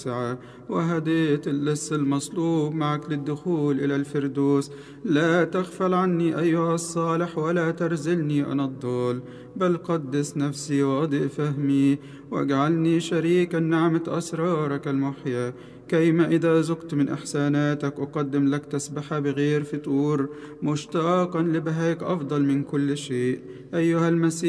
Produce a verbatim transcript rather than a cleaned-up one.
وهديت اللص المصلوب معك للدخول إلى الفردوس. لا تغفل عني أيها الصالح ولا ترزلني أنا الضال، بل قدس نفسي واضئ فهمي واجعلني شريكا نعمة أسرارك المحيا، كيما إذا ذقت من إحساناتك أقدم لك تسبحة بغير فتور، مشتاقا لبهائك أفضل من كل شيء. أيها المسيح